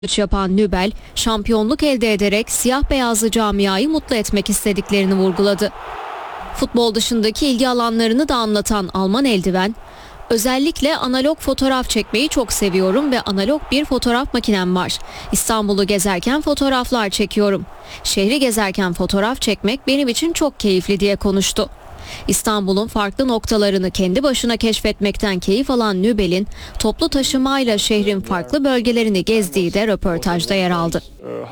yapan Nübel, şampiyonluk elde ederek siyah beyazlı camiayı mutlu etmek istediklerini vurguladı. Futbol dışındaki ilgi alanlarını da anlatan Alman eldiven, "Özellikle analog fotoğraf çekmeyi çok seviyorum ve analog bir fotoğraf makinem var. İstanbul'u gezerken fotoğraflar çekiyorum. Şehri gezerken fotoğraf çekmek benim için çok keyifli" diye konuştu. İstanbul'un farklı noktalarını kendi başına keşfetmekten keyif alan Nübel'in toplu taşımayla şehrin farklı bölgelerini gezdiği de röportajda yer aldı.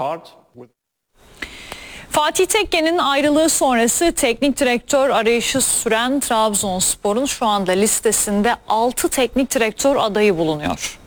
Fatih Tekke'nin ayrılığı sonrası teknik direktör arayışı süren Trabzonspor'un şu anda listesinde 6 teknik direktör adayı bulunuyor.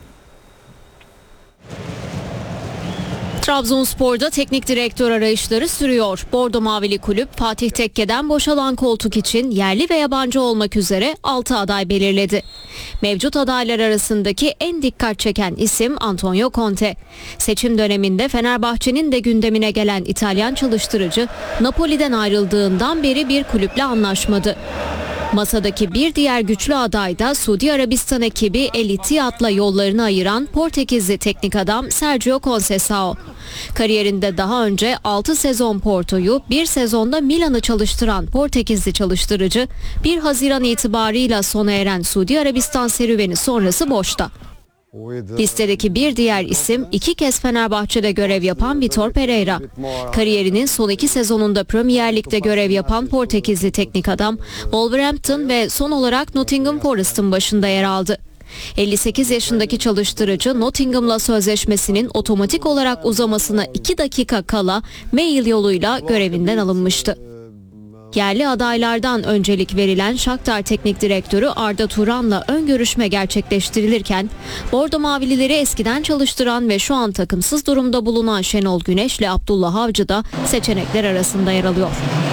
Trabzonspor'da teknik direktör arayışları sürüyor. Bordo Mavili kulüp Fatih Tekke'den boşalan koltuk için yerli ve yabancı olmak üzere 6 aday belirledi. Mevcut adaylar arasındaki en dikkat çeken isim Antonio Conte. Seçim döneminde Fenerbahçe'nin de gündemine gelen İtalyan çalıştırıcı Napoli'den ayrıldığından beri bir kulüple anlaşmadı. Masadaki bir diğer güçlü aday da Suudi Arabistan ekibi El Ittihad'la yollarını ayıran Portekizli teknik adam Sergio Conceição. Kariyerinde daha önce 6 sezon Porto'yu, bir sezonda Milan'ı çalıştıran Portekizli çalıştırıcı 1 Haziran itibarıyla sona eren Suudi Arabistan serüveni sonrası boşta. Listedeki bir diğer isim 2 kez Fenerbahçe'de görev yapan Vitor Pereira. Kariyerinin son 2 sezonunda Premier Lig'de görev yapan Portekizli teknik adam Wolverhampton ve son olarak Nottingham Forest'ın başında yer aldı. 58 yaşındaki çalıştırıcı Nottingham'la sözleşmesinin otomatik olarak uzamasına 2 dakika kala mail yoluyla görevinden alınmıştı. Yerli adaylardan öncelik verilen Shakhtar Teknik Direktörü Arda Turan'la ön görüşme gerçekleştirilirken Bordo Mavilileri eskiden çalıştıran ve şu an takımsız durumda bulunan Şenol Güneş ile Abdullah Avcı da seçenekler arasında yer alıyor.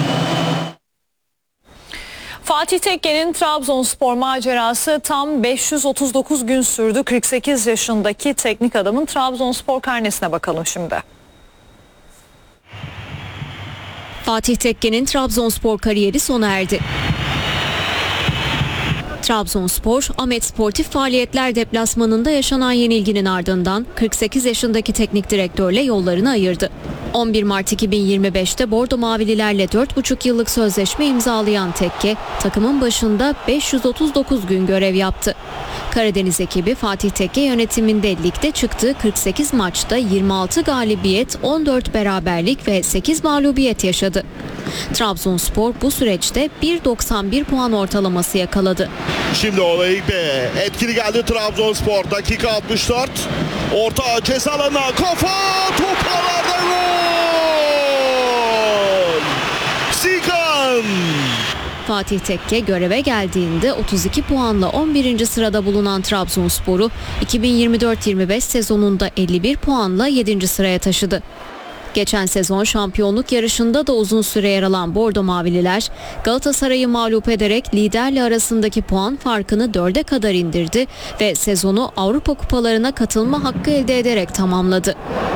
Fatih Tekke'nin Trabzonspor macerası tam 539 gün sürdü. 48 yaşındaki teknik adamın Trabzonspor karnesine bakalım şimdi. Fatih Tekke'nin Trabzonspor kariyeri sona erdi. Trabzonspor, Ahmet Sportif Faaliyetler deplasmanında yaşanan yenilginin ardından 48 yaşındaki teknik direktörle yollarını ayırdı. 11 Mart 2025'te Bordo Mavililerle 4,5 yıllık sözleşme imzalayan Tekke, takımın başında 539 gün görev yaptı. Karadeniz ekibi Fatih Tekke yönetiminde ligde çıktığı 48 maçta 26 galibiyet, 14 beraberlik ve 8 mağlubiyet yaşadı. Trabzonspor bu süreçte 1,91 puan ortalaması yakaladı. Şimdi olayı be. Etkili geldi Trabzonspor. Dakika 64. Orta ceza alanına kafa top ağlarda gol. Sigan. Fatih Tekke göreve geldiğinde 32 puanla 11. sırada bulunan Trabzonspor'u 2024-25 sezonunda 51 puanla 7. sıraya taşıdı. Geçen sezon şampiyonluk yarışında da uzun süre yer alan Bordo Mavililer Galatasaray'ı mağlup ederek liderle arasındaki puan farkını 4'e kadar indirdi ve sezonu Avrupa kupalarına katılma hakkı elde ederek tamamladı.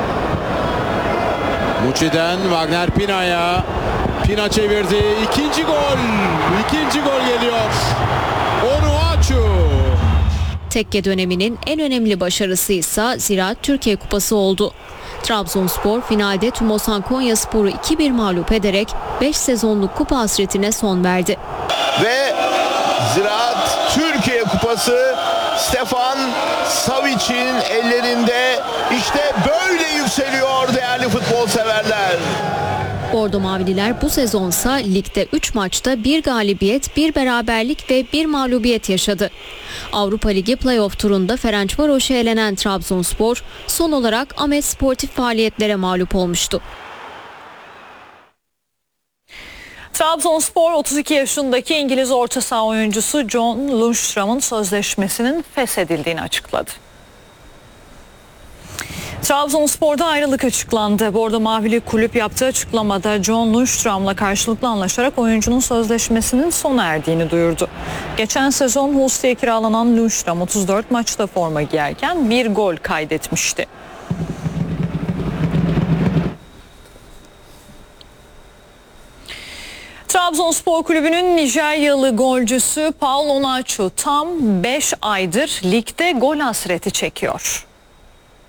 Muçi'den Wagner Pina'ya. Pina çevirdi. İkinci gol geliyor. Onuachu. Tekke döneminin en önemli başarısı ise Ziraat Türkiye Kupası oldu. Trabzonspor finalde Tumosan Konyaspor'u 2-1 mağlup ederek 5 sezonluk kupa hasretine son verdi. Ve Ziraat Türkiye Kupası Stefan Savic'in ellerinde. İşte böyle yükseliyor değerli futbol severler. Bordo Mavililer bu sezonsa ligde 3 maçta 1 galibiyet, 1 beraberlik ve 1 mağlubiyet yaşadı. Avrupa Ligi playoff turunda Ferencvaros'a elenen Trabzonspor son olarak Ahmet Sportif Faaliyetlere mağlup olmuştu. Trabzonspor 32 yaşındaki İngiliz orta saha oyuncusu John Lundström'ün sözleşmesinin feshedildiğini açıkladı. Trabzonspor'da ayrılık açıklandı. Bordo Mavili kulüp yaptığı açıklamada John Lundström'la karşılıklı anlaşarak oyuncunun sözleşmesinin sona erdiğini duyurdu. Geçen sezon Hull'e kiralanan Lundström 34 maçta forma giyerken 1 gol kaydetmişti. Trabzonspor Kulübü'nün Nijeryalı golcüsü Paul Onuachu tam 5 aydır ligde gol hasreti çekiyor.